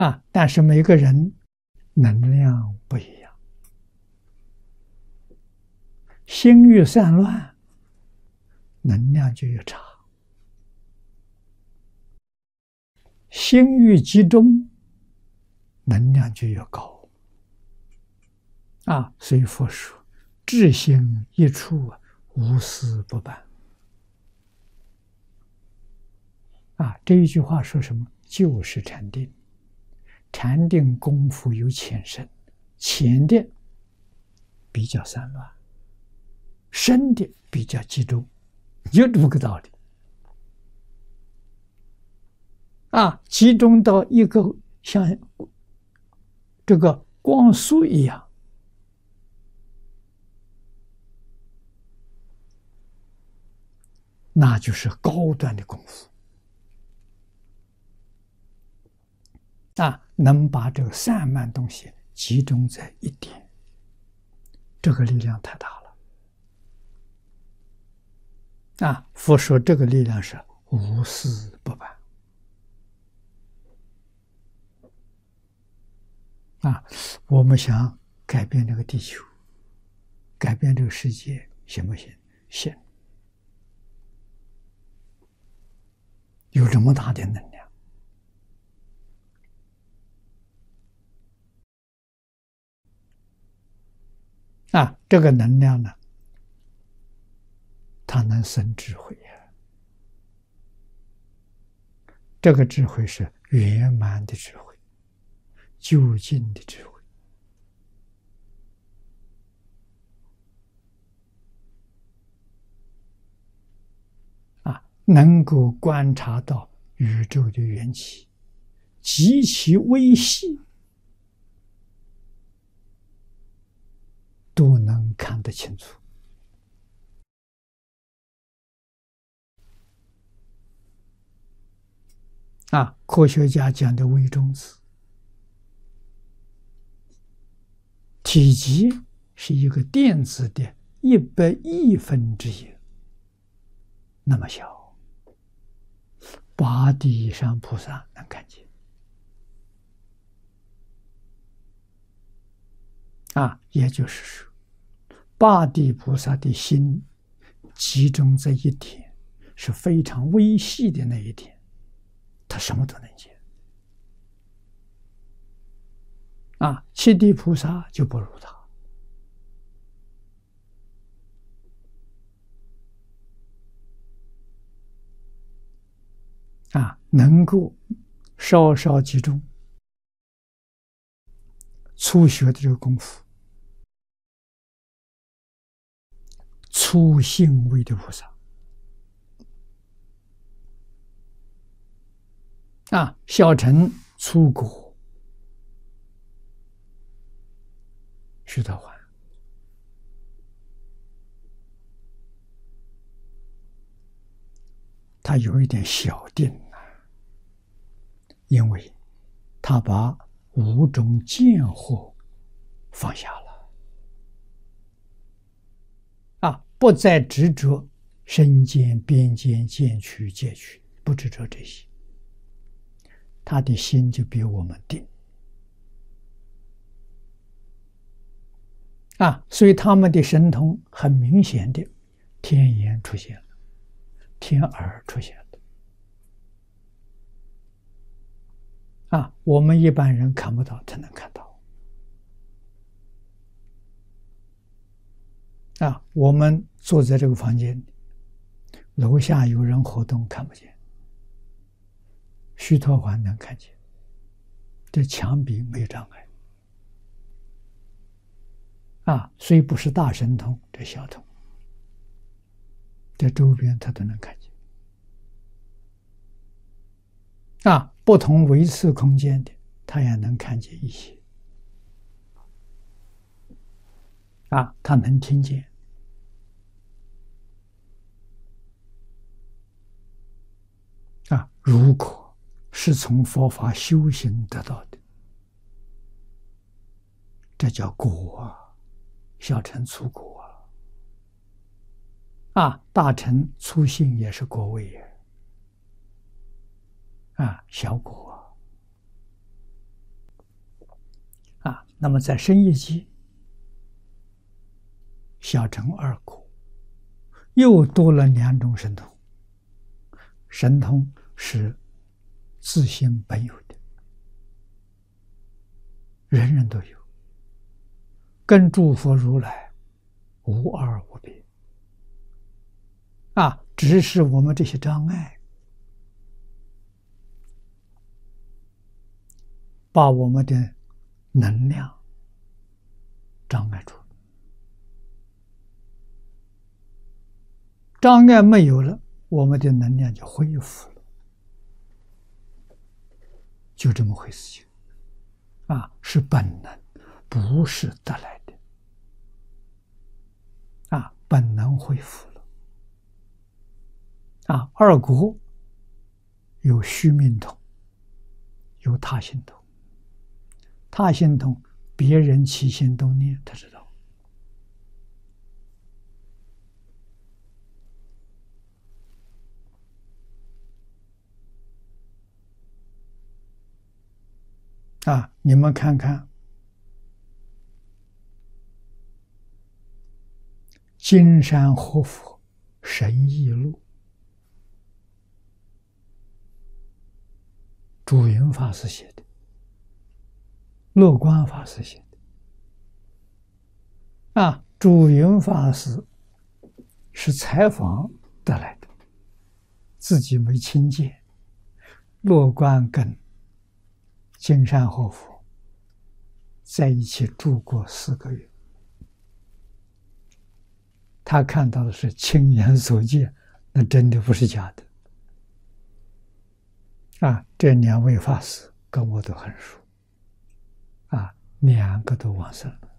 但是每个人能量不一样，心欲散乱，能量就越差；心欲集中，能量就越高。所以佛说，至心一处，无事不办。这一句话说什么？就是禅定。禅定功夫有浅深，浅的比较散乱，深的比较集中，就这么个道理。集中到一个像这个光速一样，那就是高端的功夫。能把这个散漫东西集中在一点，这个力量太大了。佛说这个力量是无事不办。我们想改变这个地球，改变这个世界，行不行？行。有这么大的能量。这个能量呢，它能生智慧呀。这个智慧是圆满的智慧，究竟的智慧。能够观察到宇宙的缘起，极其微细，都能看得清楚。科学家讲的微中子，体积是一个电子的100亿分之一，那么小。八地以上菩萨能看见。也就是说，八地菩萨的心集中在一点，是非常微细的那一点，他什么都能见。七地菩萨就不如他。能够稍稍集中，初学的这个功夫，粗性位的菩萨，小乘粗果，须得还。他有一点小定。因为他把五种见惑放下了，不再执着身见、边见、见取、戒取，不执着这些，他的心就比我们定。所以他们的神通很明显的，天眼出现了，天耳出现了。我们一般人看不到，他能看到。我们坐在这个房间里，楼下有人活动看不见，须陀洹能看见。这墙壁没有障碍。虽不是大神通，这小通，在周边他都能看见。不同维次空间的，他也能看见一些。他能听见。如果是从佛法修行得到的，这叫果小乘粗果大乘粗性也是果位也。小果那么在深一级，小乘二果，又多了2种神通。神通是自性本有的，人人都有，跟诸佛如来无二无别。只是我们这些障碍，把我们的能量障碍住了。障碍没有了，我们的能量就恢复了，就这么回事情。是本能，不是得来的。本能恢复了。二果有虚命通，有他心通。他心通，别人起心动念，他知道。你们看看金山活佛神异录，主云法师写的，乐观法师写的。主云法师是采访得来的，自己没亲见。乐观跟金山活佛在一起住过4个月，他看到的是亲眼所见，那真的不是假的。这2位法师跟我都很熟，2个都往生了。